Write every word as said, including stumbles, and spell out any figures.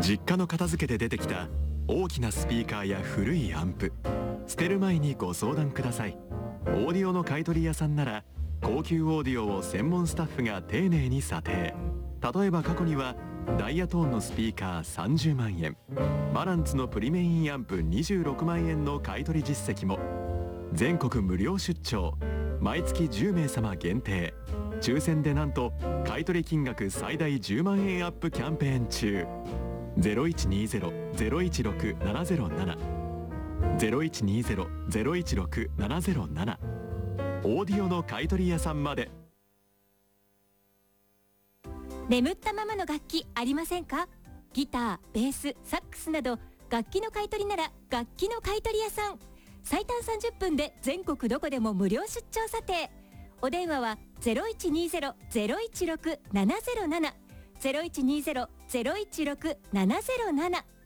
実家の片付けで出てきた大きなスピーカーや古いアンプ、捨てる前にご相談ください。オーディオの買取屋さんなら高級オーディオを専門スタッフが丁寧に査定。例えば過去にはダイヤトーンのスピーカーさんじゅうまんえん、バランツのプリメインアンプにじゅうろくまんえんの買取実績も。全国無料出張、毎月じゅうめい様限定、抽選でなんと買取金額最大じゅうまんえんアップキャンペーン中。 ゼロいちにゼロ ゼロいちろく ななゼロなな ゼロいちにゼロ ゼロいちろく ななゼロなな、オーディオの買取屋さんまで。 眠ったままの楽器ありませんか？ギター、ベース、サックスなど楽器の買い取りなら楽器の買取屋さん。最短さんじゅっぷんで全国どこでも無料出張査定。お電話は ゼロいちにゼロ ゼロいちろく ななゼロなな ゼロいちにゼロ ゼロいちろく ななゼロなな。